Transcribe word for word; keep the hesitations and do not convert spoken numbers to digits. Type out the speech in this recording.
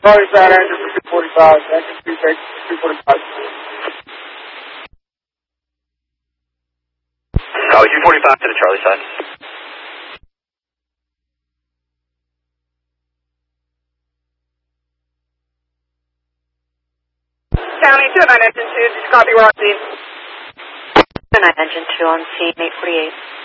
Charlie side, engine for two forty-five, engine two, take two forty-five. Copy, two forty-five to the Charlie side. County two oh nine engine two, just copy, we're on scene. two oh nine engine two on scene, eight forty-eight.